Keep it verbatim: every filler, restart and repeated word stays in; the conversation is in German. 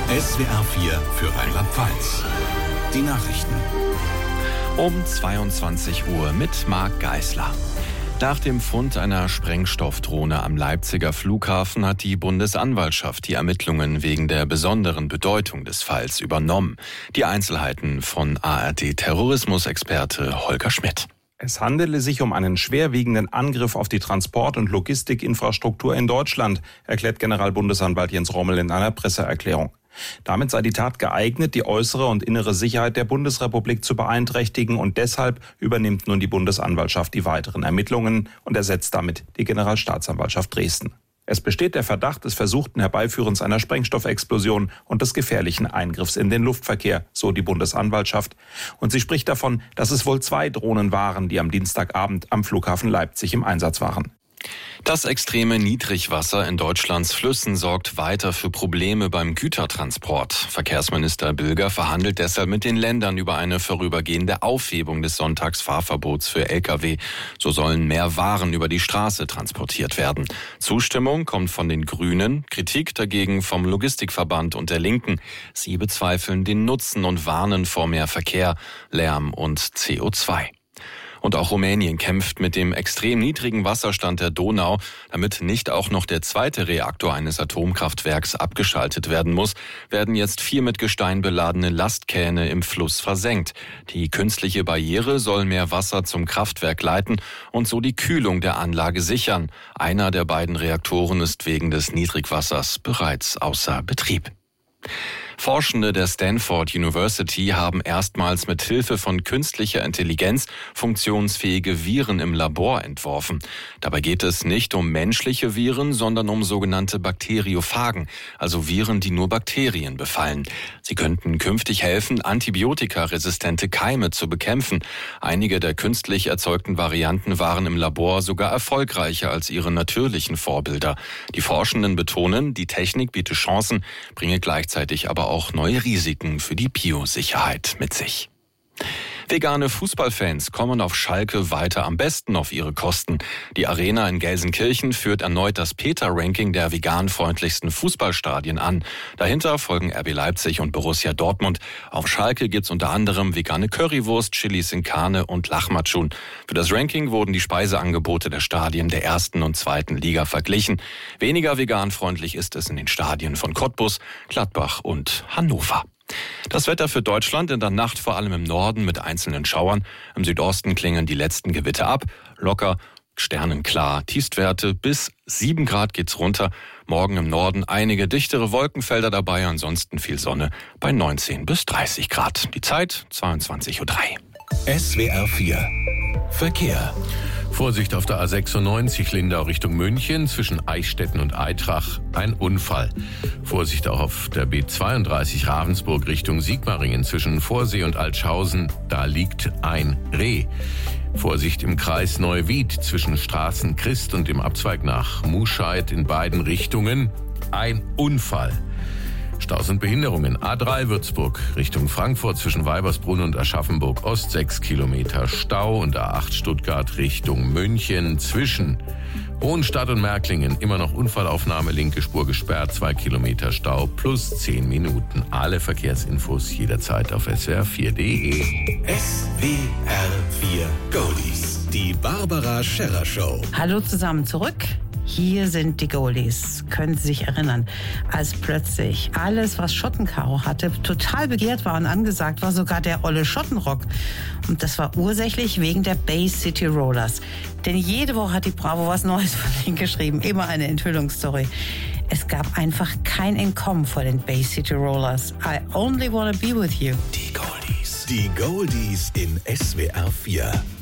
S W R vier für Rheinland-Pfalz. Die Nachrichten. Um zweiundzwanzig Uhr mit Marc Geisler. Nach dem Fund einer Sprengstoffdrohne am Leipziger Flughafen hat die Bundesanwaltschaft die Ermittlungen wegen der besonderen Bedeutung des Falls übernommen. Die Einzelheiten von A R D-Terrorismusexperte Holger Schmidt. Es handele sich um einen schwerwiegenden Angriff auf die Transport- und Logistikinfrastruktur in Deutschland, erklärt Generalbundesanwalt Jens Rommel in einer Presseerklärung. Damit sei die Tat geeignet, die äußere und innere Sicherheit der Bundesrepublik zu beeinträchtigen, und deshalb übernimmt nun die Bundesanwaltschaft die weiteren Ermittlungen und ersetzt damit die Generalstaatsanwaltschaft Dresden. Es besteht der Verdacht des versuchten Herbeiführens einer Sprengstoffexplosion und des gefährlichen Eingriffs in den Luftverkehr, so die Bundesanwaltschaft. Und sie spricht davon, dass es wohl zwei Drohnen waren, die am Dienstagabend am Flughafen Leipzig im Einsatz waren. Das extreme Niedrigwasser in Deutschlands Flüssen sorgt weiter für Probleme beim Gütertransport. Verkehrsminister Bilger verhandelt deshalb mit den Ländern über eine vorübergehende Aufhebung des Sonntagsfahrverbots für L K W. So sollen mehr Waren über die Straße transportiert werden. Zustimmung kommt von den Grünen, Kritik dagegen vom Logistikverband und der Linken. Sie bezweifeln den Nutzen und warnen vor mehr Verkehr, Lärm und C O zwei. Und auch Rumänien kämpft mit dem extrem niedrigen Wasserstand der Donau, damit nicht auch noch der zweite Reaktor eines Atomkraftwerks abgeschaltet werden muss, werden jetzt vier mit Gestein beladene Lastkähne im Fluss versenkt. Die künstliche Barriere soll mehr Wasser zum Kraftwerk leiten und so die Kühlung der Anlage sichern. Einer der beiden Reaktoren ist wegen des Niedrigwassers bereits außer Betrieb. Forschende der Stanford University haben erstmals mit Hilfe von künstlicher Intelligenz funktionsfähige Viren im Labor entworfen. Dabei geht es nicht um menschliche Viren, sondern um sogenannte Bakteriophagen, also Viren, die nur Bakterien befallen. Sie könnten künftig helfen, antibiotikaresistente Keime zu bekämpfen. Einige der künstlich erzeugten Varianten waren im Labor sogar erfolgreicher als ihre natürlichen Vorbilder. Die Forschenden betonen, die Technik biete Chancen, bringe gleichzeitig aber auch neue Risiken für die Biosicherheit mit sich. Vegane Fußballfans kommen auf Schalke weiter am besten auf ihre Kosten. Die Arena in Gelsenkirchen führt erneut das PETA-Ranking der veganfreundlichsten Fußballstadien an. Dahinter folgen R B Leipzig und Borussia Dortmund. Auf Schalke gibt's unter anderem vegane Currywurst, Chilis in Karne und Lahmacun. Für das Ranking wurden die Speiseangebote der Stadien der ersten und zweiten Liga verglichen. Weniger veganfreundlich ist es in den Stadien von Cottbus, Gladbach und Hannover. Das Wetter für Deutschland in der Nacht vor allem im Norden mit einzelnen Schauern. Im Südosten klingen die letzten Gewitter ab. Locker, sternenklar, Tiefstwerte bis sieben Grad geht's runter. Morgen im Norden einige dichtere Wolkenfelder dabei, ansonsten viel Sonne bei neunzehn bis dreißig Grad. Die Zeit zweiundzwanzig Uhr drei. S W R vier Verkehr. Vorsicht auf der A sechsundneunzig Lindau Richtung München zwischen Eichstätten und Aitrach, ein Unfall. Vorsicht auch auf der B zweiunddreißig Ravensburg Richtung Sigmaringen zwischen Vorsee und Altschausen, da liegt ein Reh. Vorsicht im Kreis Neuwied zwischen Straßen Christ und dem Abzweig nach Muscheid in beiden Richtungen, ein Unfall. Staus und Behinderungen. A drei Würzburg Richtung Frankfurt zwischen Weibersbrunn und Aschaffenburg Ost sechs Kilometer Stau, und A acht Stuttgart Richtung München zwischen Hohenstadt und Märklingen immer noch Unfallaufnahme, linke Spur gesperrt, zwei Kilometer Stau plus zehn Minuten. Alle Verkehrsinfos jederzeit auf S W R vier punkt de. S W R vier Goldies. Die Barbara Scherrer Show. Hallo zusammen zurück. Hier sind die Goldies. Können Sie sich erinnern, als plötzlich alles, was Schottenkaro hatte, total begehrt war und angesagt war, sogar der olle Schottenrock. Und das war ursächlich wegen der Bay City Rollers. Denn jede Woche hat die Bravo was Neues von denen geschrieben. Immer eine Enthüllungsstory. Es gab einfach kein Entkommen vor den Bay City Rollers. I only wanna be with you. Die Goldies. Die Goldies in S W R vier.